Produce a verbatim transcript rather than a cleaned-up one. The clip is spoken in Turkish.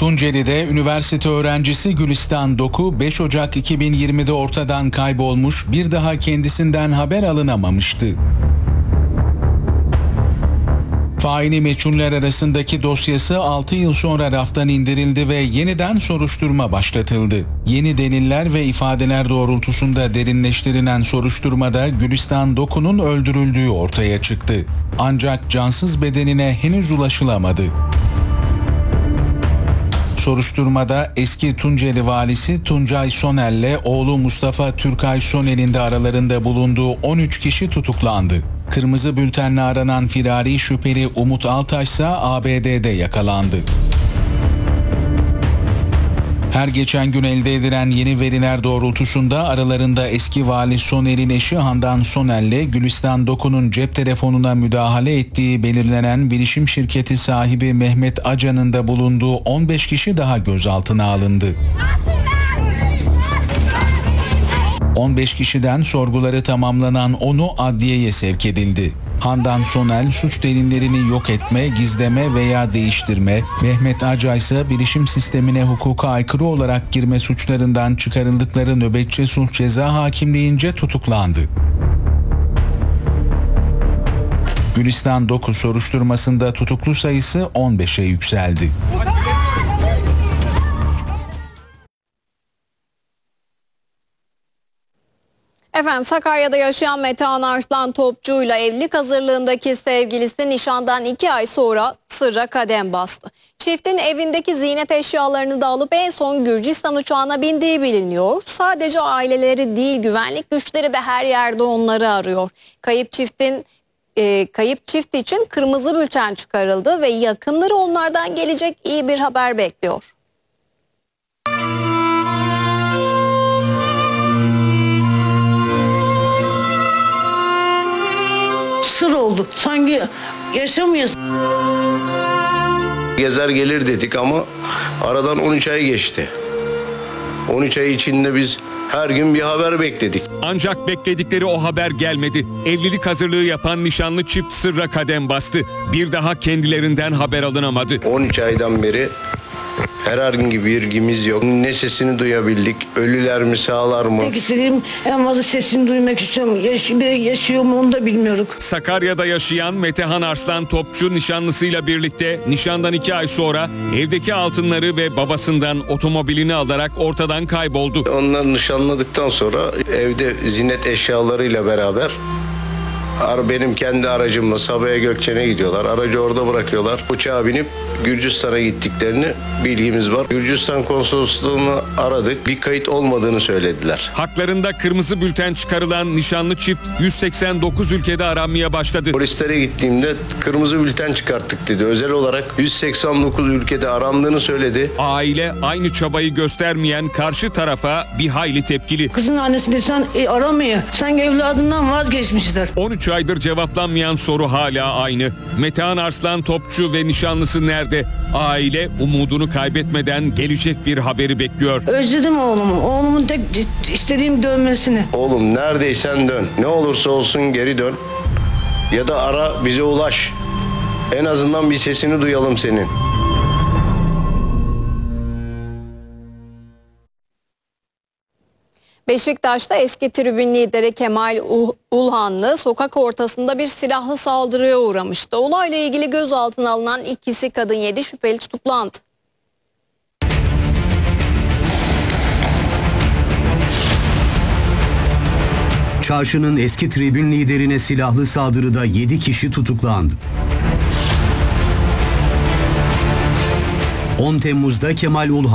Tunceli'de üniversite öğrencisi Gülistan Doku beş Ocak iki bin yirmide ortadan kaybolmuş, bir daha kendisinden haber alınamamıştı. Faili meçhuller arasındaki dosyası altı yıl sonra raftan indirildi ve yeniden soruşturma başlatıldı. Yeni deliller ve ifadeler doğrultusunda derinleştirilen soruşturmada Gülistan Doku'nun öldürüldüğü ortaya çıktı. Ancak cansız bedenine henüz ulaşılamadı. Soruşturmada eski Tunceli valisi Tuncay Sonel'le oğlu Mustafa Türkay Sonel'in de aralarında bulunduğu on üç kişi tutuklandı. Kırmızı bültenle aranan firari şüpheli Umut Altaş ise A B D'de yakalandı. Her geçen gün elde edilen yeni veriler doğrultusunda aralarında eski vali Sonel'in eşi Handan Sonel'le Gülistan Doku'nun cep telefonuna müdahale ettiği belirlenen bilişim şirketi sahibi Mehmet Acan'ın da bulunduğu on beş kişi daha gözaltına alındı. on beş kişiden sorguları tamamlanan onu adliyeye sevk edildi. Handan Sonel suç delillerini yok etme, gizleme veya değiştirme, Mehmet Aca ise bilişim sistemine hukuka aykırı olarak girme suçlarından çıkarıldıkları nöbetçi sulh ceza hakimliğince tutuklandı. Gülistan Doku soruşturmasında tutuklu sayısı on beşe yükseldi. Efendim, Sakarya'da yaşayan Metehan Arslan Topçu ile evlilik hazırlığındaki sevgilisi nişandan iki ay sonra sırra kadem bastı. Çiftin evindeki ziynet eşyalarını da alıp en son Gürcistan uçağına bindiği biliniyor. Sadece aileleri değil, güvenlik güçleri de her yerde onları arıyor. Kayıp çiftin e, kayıp çift için kırmızı bülten çıkarıldı ve yakınları onlardan gelecek iyi bir haber bekliyor. Sır oldu. Sanki yaşamıyoruz. Gezer gelir dedik ama aradan on üç ay geçti. on üç ay içinde biz her gün bir haber bekledik. Ancak bekledikleri o haber gelmedi. Evlilik hazırlığı yapan nişanlı çift sırra kadem bastı. Bir daha kendilerinden haber alınamadı. on üç aydan beri herhangi bir ilgimiz yok. Ne sesini duyabildik. Ölüler mi, sağlar mı? Tek istediğim en fazla sesini duymak istiyorum. Yaş yaşıyor mu onu da bilmiyoruz. Sakarya'da yaşayan Metehan Arslan Topçu nişanlısıyla birlikte nişandan iki ay sonra evdeki altınları ve babasından otomobilini alarak ortadan kayboldu. Onları nişanladıktan sonra evde ziynet eşyalarıyla beraber benim kendi aracımla Sabiha Gökçen'e gidiyorlar. Aracı orada bırakıyorlar. Uçağa binip Gürcistan'a gittiklerini bilgimiz var. Gürcistan konsolosluğunu aradık. Bir kayıt olmadığını söylediler. Haklarında kırmızı bülten çıkarılan nişanlı çift yüz seksen dokuz ülkede aranmaya başladı. Polislere gittiğimde kırmızı bülten çıkarttık dedi. Özel olarak yüz seksen dokuz ülkede arandığını söyledi. Aile aynı çabayı göstermeyen karşı tarafa bir hayli tepkili. Kızın annesi desen e, aramıyor. Sanki evladından vazgeçmişler. on üç aydır cevaplanmayan soru hala aynı. Metehan Arslan Topçu ve nişanlısı nerede? Aile umudunu kaybetmeden gelecek bir haberi bekliyor. Özledim oğlumu. Oğlumun tek istediğim dönmesini. Oğlum neredeysen dön. Ne olursa olsun geri dön. Ya da ara, bize ulaş. En azından bir sesini duyalım senin. Beşiktaş'ta eski tribün lideri Kemal Ulhanlı sokak ortasında bir silahlı saldırıya uğramıştı. Olayla ilgili gözaltına alınan ikisi kadın yedi şüpheli tutuklandı. Çarşının eski tribün liderine silahlı saldırıda yedi kişi tutuklandı. on Temmuz'da Kemal Ulhanlı